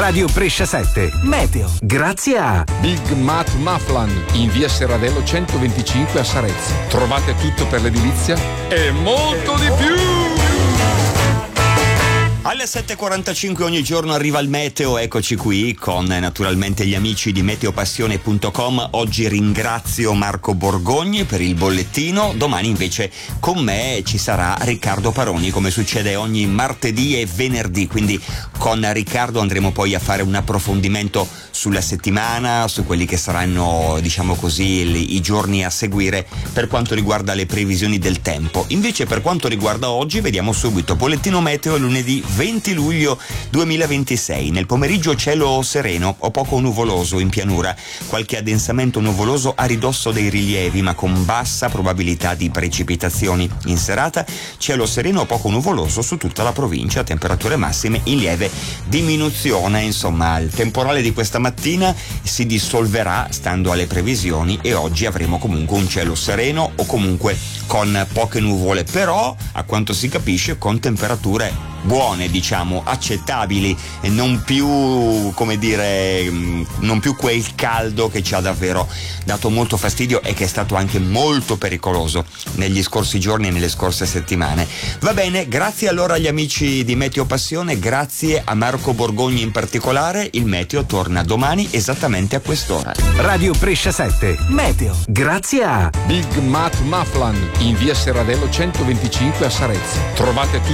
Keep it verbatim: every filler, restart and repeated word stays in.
Radio Brescia sette, meteo. Grazie a Big Mat Maflan in via Serradello centoventicinque a Sarezzo. Trovate tutto per l'edilizia e molto di più! Alle sette e quarantacinque ogni giorno arriva il meteo, eccoci qui con naturalmente gli amici di meteopassione punto com. Oggi ringrazio Marco Borgogni per il bollettino, domani invece con me ci sarà Riccardo Paroni, come succede ogni martedì e venerdì, quindi con Riccardo andremo poi a fare un approfondimento sulla settimana, su quelli che saranno, diciamo così, i giorni a seguire per quanto riguarda le previsioni del tempo. Invece per quanto riguarda oggi, vediamo subito bollettino meteo lunedì venti luglio duemilaventisei. Nel pomeriggio cielo sereno o poco nuvoloso in pianura, qualche addensamento nuvoloso a ridosso dei rilievi ma con bassa probabilità di precipitazioni. In serata cielo sereno o poco nuvoloso su tutta la provincia, temperature massime in lieve diminuzione. Insomma, il temporale di questa mattina si dissolverà stando alle previsioni e oggi avremo comunque un cielo sereno o comunque con poche nuvole, però a quanto si capisce con temperature buone, diciamo accettabili e non più, come dire, non più quel caldo che ci ha davvero dato molto fastidio e che è stato anche molto pericoloso negli scorsi giorni e nelle scorse settimane. Va bene, grazie allora agli amici di Meteo Passione, grazie a Marco Borgogni in particolare. Il meteo torna domani esattamente a quest'ora. Radio Brescia sette, meteo. Grazie a Big Mat Maflan in via Serradello centoventicinque a Sarezzo. Trovate tutto